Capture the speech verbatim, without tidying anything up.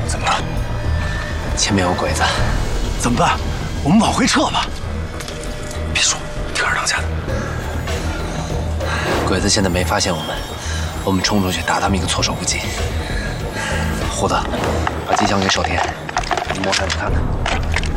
怎么了？ 前面有鬼子， 怎么办？我们往回撤吧。别说，听二当家的。 鬼子现在没发现我们，我们冲出去打他们一个措手不及。胡子，把机枪给守天，你摸上去看看。